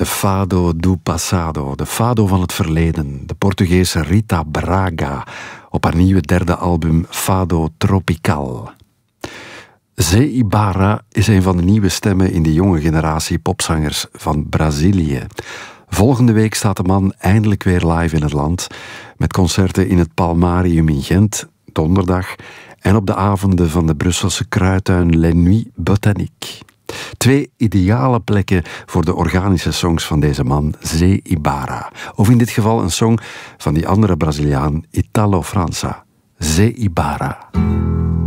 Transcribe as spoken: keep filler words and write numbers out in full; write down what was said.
Fado do Passado, de fado van het verleden. De Portugese Rita Braga op haar nieuwe derde album Fado Tropical. Zé Ibarra is een van de nieuwe stemmen in de jonge generatie popzangers van Brazilië. Volgende week staat de man eindelijk weer live in het land, met concerten in het Palmarium in Gent, donderdag, en op de avonden van de Brusselse kruidtuin Les Nuits Botaniques. Twee ideale plekken voor de organische songs van deze man, Zé Ibarra. Of in dit geval een song van die andere Braziliaan, Italo França. Zé Ibarra.